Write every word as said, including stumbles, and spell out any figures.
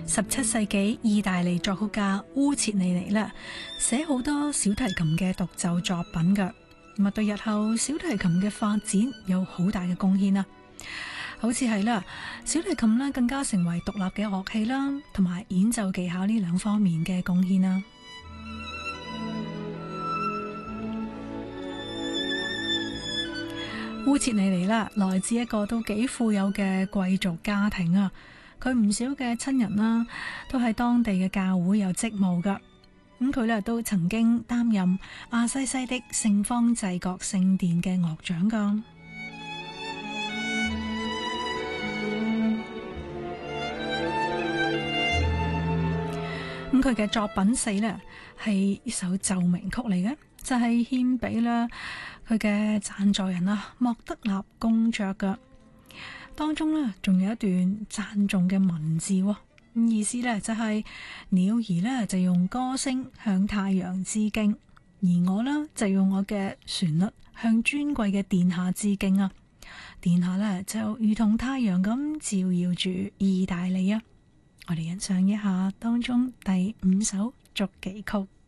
十七世紀意大利作曲家烏切尼尼咧，寫好多小提琴嘅獨奏作品㗎，咁啊對日後小提琴嘅發展有好大嘅貢獻啊！好似係啦，小提琴咧更加成為獨立嘅樂器啦，同埋演奏技巧呢兩方面嘅貢獻啊！烏切尼尼啦，來自一個都幾富有嘅貴族家庭啊！佢唔少嘅親人啦，都喺當地嘅教會有職務噶。咁佢咧都曾經擔任阿西西的聖方濟各聖殿嘅樂長噶。咁佢嘅作品四呢，係一首奏鳴曲嚟嘅，就係獻俾啦佢嘅贊助人啊莫德納公爵噶。當中呢，仲有一段讚頌嘅文字，意思呢，就係鳥兒呢，就用歌聲向太陽致敬，而我呢，就用我嘅旋律向尊貴嘅殿下致敬啊！殿下呢，就如同太陽咁照耀住意大利啊！我哋欣賞一下當中第五首逐記曲。